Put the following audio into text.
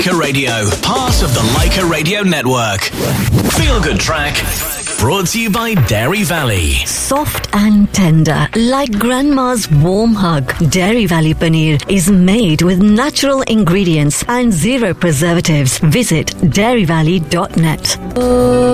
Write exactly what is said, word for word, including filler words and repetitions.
Leica Radio, part of the Leica Radio Network. Feel Good Track, brought to you by Dairy Valley. Soft and tender, like grandma's warm hug. Dairy Valley Paneer is made with natural ingredients and zero preservatives. Visit dairy valley dot net.